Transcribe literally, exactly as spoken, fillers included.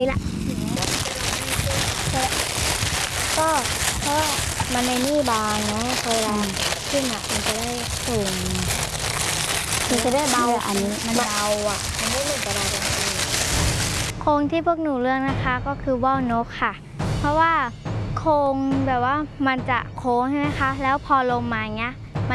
นี่แหละก็เพราะว่ามันในนี่บางเนาะพอเวลาขึ้นอ่ะมันจะได้สูงมันจะได้เบาอันนี้มันเบาอ่ะมันไม่เหมือนกระดาษจริงโครงที่พวกหนูเลือกนะคะก็คือว่าวนกค่ะเพราะว่าโครงแบบว่ามันจะโค้งใช่ไหมคะแล้วพอลงมาเงี้ย